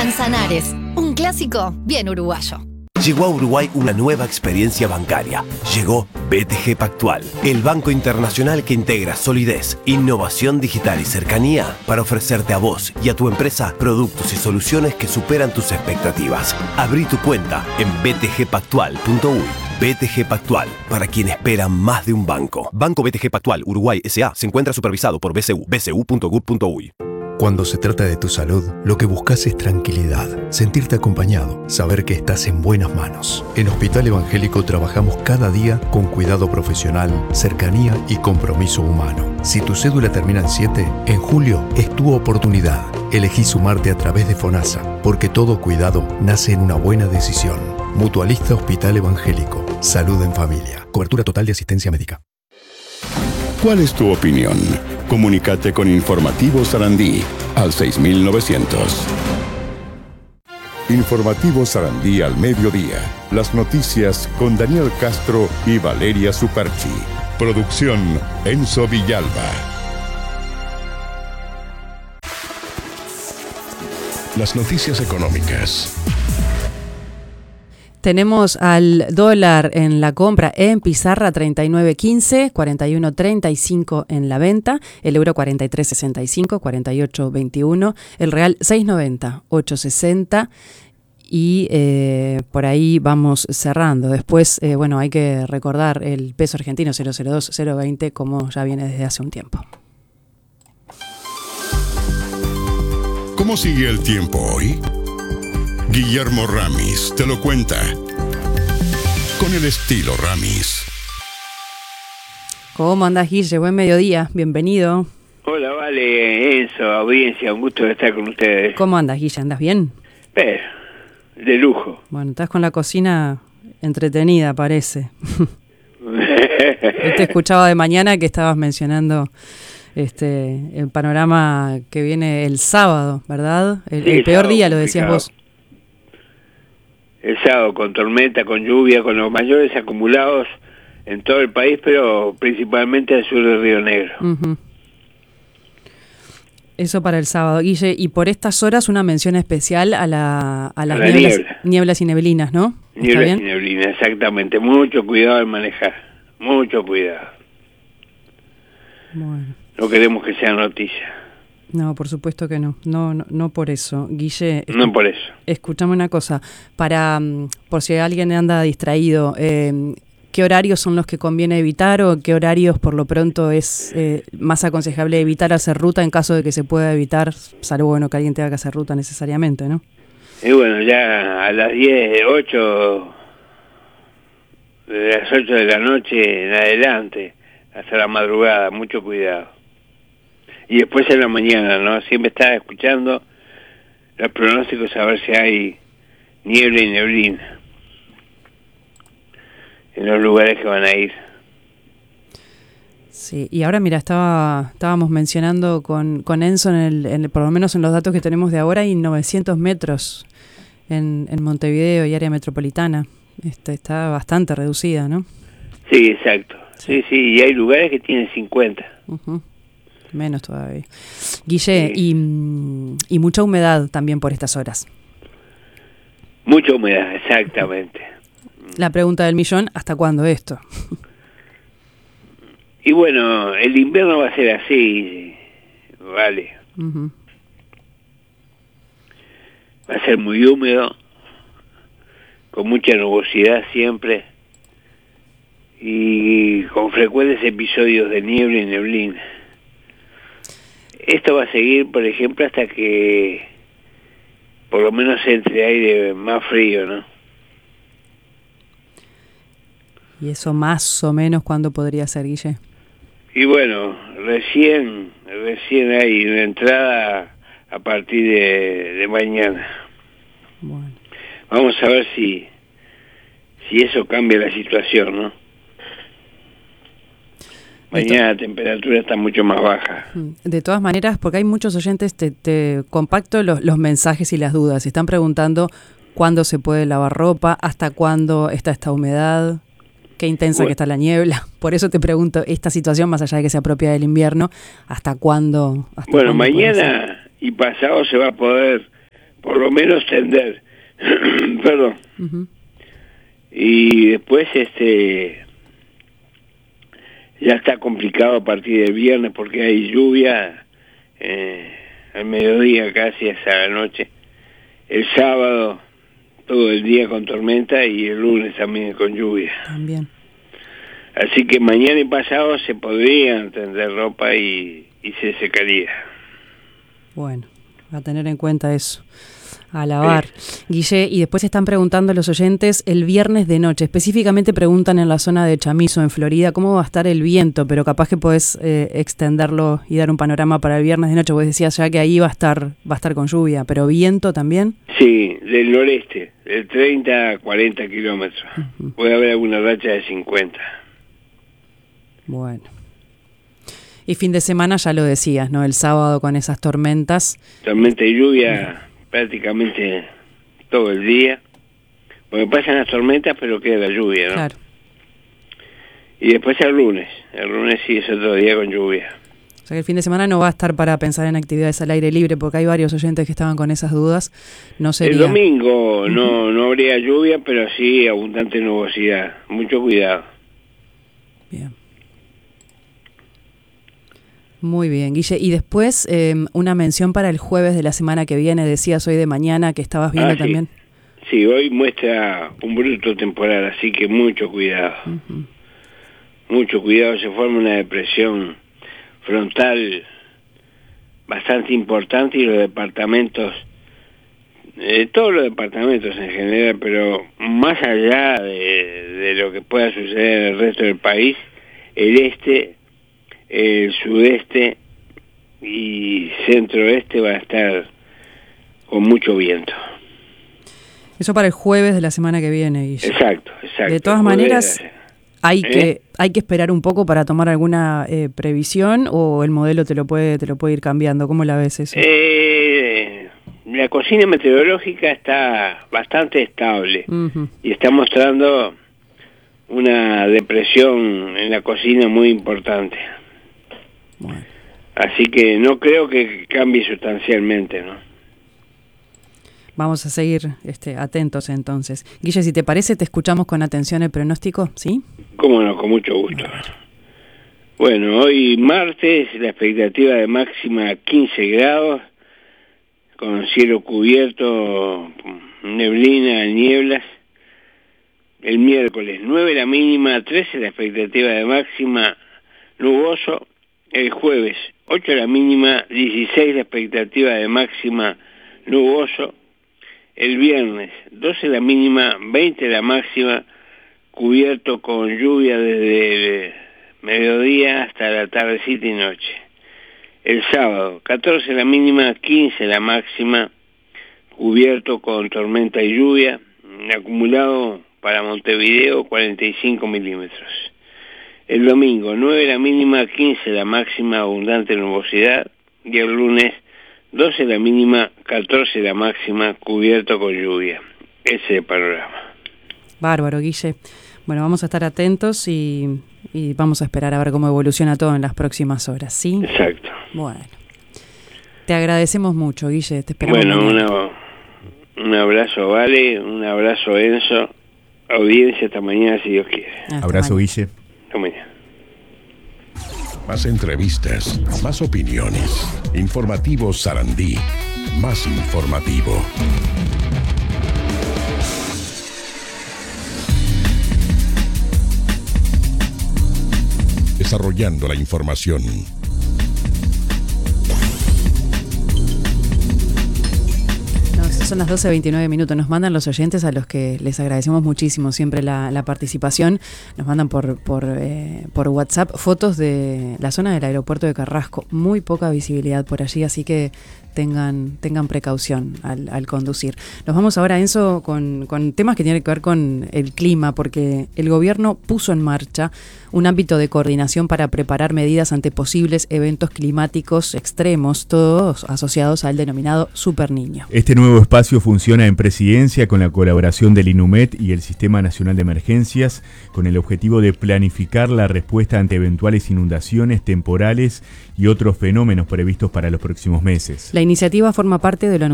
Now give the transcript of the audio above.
Manzanares, un clásico bien uruguayo. Llegó a Uruguay una nueva experiencia bancaria. Llegó BTG Pactual, el banco internacional que integra solidez, innovación digital y cercanía para ofrecerte a vos y a tu empresa productos y soluciones que superan tus expectativas. Abrí tu cuenta en btgpactual.uy. BTG Pactual, para quien espera más de un banco. Banco BTG Pactual Uruguay S.A. se encuentra supervisado por BCU, bcu.gov.uy. Cuando se trata de tu salud, lo que buscas es tranquilidad, sentirte acompañado, saber que estás en buenas manos. En Hospital Evangélico trabajamos cada día con cuidado profesional, cercanía y compromiso humano. Si tu cédula termina en 7, en julio es tu oportunidad. Elegí sumarte a través de FONASA, porque todo cuidado nace en una buena decisión. Mutualista Hospital Evangélico. Salud en familia. Cobertura total de asistencia médica. ¿Cuál es tu opinión? Comunícate con Informativo Sarandí al 6900. Informativo Sarandí al mediodía. Las noticias con Daniel Castro y Valeria Superchi. Producción Enzo Villalba. Las noticias económicas. Tenemos al dólar en la compra en pizarra 39.15, 41.35 en la venta, el euro 43.65, 48.21, el real 6.90, 8.60 y por ahí vamos cerrando. Después, hay que recordar el peso argentino 0.02, 0.20 como ya viene desde hace un tiempo. ¿Cómo sigue el tiempo hoy? Guillermo Ramis te lo cuenta. Con el estilo Ramis. ¿Cómo andás, Guille? Buen mediodía, bienvenido. Hola, Vale, Enzo, audiencia, un gusto estar con ustedes. ¿Cómo andas, Guille? ¿Andas bien? De lujo. Bueno, estás con la cocina entretenida, parece. Te escuchaba de mañana que estabas mencionando el panorama que viene el sábado, ¿verdad? El peor día, lo decías vos. El sábado con tormenta, con lluvia, con los mayores acumulados en todo el país, pero principalmente al sur del Río Negro. Uh-huh. Eso para el sábado. Guille, y por estas horas una mención especial a las nieblas y neblinas, ¿no? Nieblas y neblinas, exactamente. Mucho cuidado al manejar, mucho cuidado. Bueno. No queremos que sea noticia. No, por supuesto que no. No por eso. Guille, no por eso. Escúchame una cosa. Por si alguien anda distraído, ¿qué horarios son los que conviene evitar o qué horarios por lo pronto es más aconsejable evitar hacer ruta en caso de que se pueda evitar, salvo que alguien tenga que hacer ruta necesariamente, ¿no? Y bueno, ya a las 8 de la noche en adelante, hasta la madrugada, mucho cuidado. Y después en la mañana, ¿no? Siempre estaba escuchando los pronósticos a ver si hay niebla y neblina en los lugares que van a ir. Sí, y ahora mira, estábamos mencionando con Enzo, por lo menos en los datos que tenemos de ahora, hay 900 metros en Montevideo y área metropolitana. Está bastante reducida, ¿no? Sí, exacto. Sí, y hay lugares que tienen 50. Uh-huh. Menos todavía. Guille, sí. Y mucha humedad también por estas horas. Mucha humedad, exactamente. La pregunta del millón, ¿hasta cuándo esto? Y bueno, el invierno va a ser así, vale. Uh-huh. Va a ser muy húmedo, con mucha nubosidad siempre, y con frecuentes episodios de niebla y neblina. Esto va a seguir, por ejemplo, hasta que por lo menos entre aire más frío, ¿no? ¿Y eso más o menos cuándo podría ser, Guille? Y bueno, recién hay una entrada a partir de mañana. Bueno. Vamos a ver si eso cambia la situación, ¿no? Mañana la temperatura está mucho más baja. De todas maneras, porque hay muchos oyentes, te compacto los mensajes y las dudas. Están preguntando cuándo se puede lavar ropa, hasta cuándo está esta humedad, qué intensa que está la niebla. Por eso te pregunto, esta situación, más allá de que sea propia del invierno, ¿hasta cuándo? Bueno, mañana y pasado se va a poder por lo menos tender. Perdón. Ujú. Y después ya está complicado a partir del viernes porque hay lluvia al mediodía casi hasta la noche. El sábado todo el día con tormenta y el lunes también con lluvia. También. Así que mañana y pasado se podría tender ropa y se secaría. Bueno, a tener en cuenta eso. A lavar. Guille, y después están preguntando los oyentes el viernes de noche. Específicamente preguntan en la zona de Chamizo, en Florida, cómo va a estar el viento, pero capaz que podés extenderlo y dar un panorama para el viernes de noche. Vos decías ya que ahí va a estar con lluvia, pero viento también. Sí, del noreste, de 30 a 40 kilómetros. Uh-huh. Puede haber alguna racha de 50. Bueno. Y fin de semana ya lo decías, ¿no? El sábado con esas tormentas. Tormenta y lluvia prácticamente todo el día. Porque pasan las tormentas, pero queda la lluvia, ¿no? Claro. Y después el lunes sí es otro día con lluvia. O sea que el fin de semana no va a estar para pensar en actividades al aire libre, porque hay varios oyentes que estaban con esas dudas. No sería... El domingo no habría lluvia, pero sí abundante nubosidad. Mucho cuidado. Bien. Muy bien, Guille. Y después una mención para el jueves de la semana que viene. Decías hoy de mañana que estabas viendo también. Sí, hoy muestra un bruto temporal, así que mucho cuidado. Uh-huh. Mucho cuidado, se forma una depresión frontal bastante importante y los departamentos, todos los departamentos en general, pero más allá de lo que pueda suceder en el resto del país, el este, el sudeste y centro-oeste va a estar con mucho viento. Eso para el jueves de la semana que viene, Guille. Exacto. De todas maneras, hay que esperar un poco para tomar alguna previsión, o el modelo te lo puede ir cambiando. ¿Cómo la ves eso? La cocina meteorológica está bastante estable. Uh-huh. Y está mostrando una depresión en la cocina muy importante. Bueno. Así que no creo que cambie sustancialmente, ¿no? Vamos a seguir atentos entonces. Guille, si te parece, te escuchamos con atención el pronóstico, ¿sí? Cómo no, con mucho gusto. Bueno, hoy martes, la expectativa de máxima 15 grados, con cielo cubierto, neblina, nieblas. El miércoles 9 la mínima, 13 la expectativa de máxima, nuboso. El jueves 8 la mínima, 16 la expectativa de máxima, nuboso. El viernes 12 la mínima, 20 la máxima, cubierto con lluvia desde el mediodía hasta la tardecita y noche. El sábado 14 la mínima, 15 la máxima, cubierto con tormenta y lluvia. Acumulado para Montevideo 45 milímetros. El domingo 9 la mínima, 15 la máxima, abundante nubosidad. Y el lunes 12 la mínima, 14 la máxima, cubierto con lluvia. Ese es el panorama. Bárbaro, Guille. Bueno, vamos a estar atentos y vamos a esperar a ver cómo evoluciona todo en las próximas horas, ¿sí? Exacto. Bueno. Te agradecemos mucho, Guille. Te esperamos. Bueno, un abrazo, Vale, un abrazo, Enzo. Audiencia hasta mañana, si Dios quiere. Abrazo, Guille. Hasta mañana. Más entrevistas, más opiniones. Informativo Sarandí, más informativo. Desarrollando la información. Son las 12:29 minutos. Nos mandan los oyentes, a los que les agradecemos muchísimo siempre la participación. Nos mandan por WhatsApp fotos de la zona del aeropuerto de Carrasco. Muy poca visibilidad por allí, así que tengan precaución al conducir. Nos vamos ahora, Enzo, con temas que tienen que ver con el clima, porque el gobierno puso en marcha un ámbito de coordinación para preparar medidas ante posibles eventos climáticos extremos, todos asociados al denominado Super Niño. Este nuevo espacio funciona en Presidencia con la colaboración del INUMED y el Sistema Nacional de Emergencias, con el objetivo de planificar la respuesta ante eventuales inundaciones temporales y otros fenómenos previstos para los próximos meses. La iniciativa forma parte de lo